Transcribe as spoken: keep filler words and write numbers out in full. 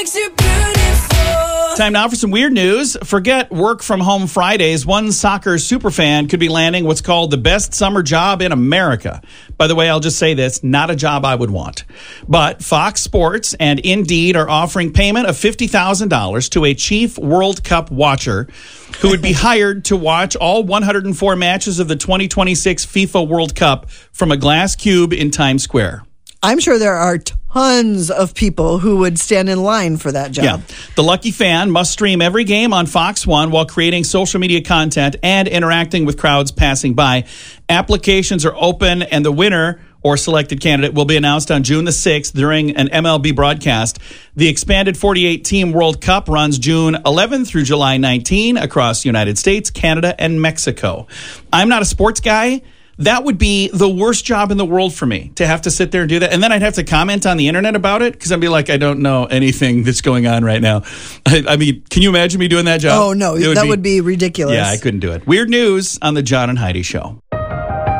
Time now for some weird news. Forget work from home Fridays. One soccer superfan could be landing what's called the best summer job in America. By the way, I'll just say this, not a job I would want. But Fox Sports and Indeed are offering payment of fifty thousand dollars to a chief World Cup watcher who would be hired to watch all one hundred four matches of the twenty twenty-six FIFA World Cup from a glass cube in Times Square. I'm sure there are tons of people who would stand in line for that job. Yeah. The lucky fan must stream every game on Fox One while creating social media content and interacting with crowds passing by. Applications are open, and the winner or selected candidate will be announced on June the sixth during an M L B broadcast. The expanded forty-eight team World Cup runs June eleventh through July nineteenth across the United States, Canada, and Mexico. I'm not a sports guy. That would be the worst job in the world for me, to have to sit there and do that. And then I'd have to comment on the internet about it because I'd be like, I don't know anything that's going on right now. I, I mean, can you imagine me doing that job? Oh, no, would that be, would be ridiculous. Yeah, I couldn't do it. Weird news on the John and Heidi Show.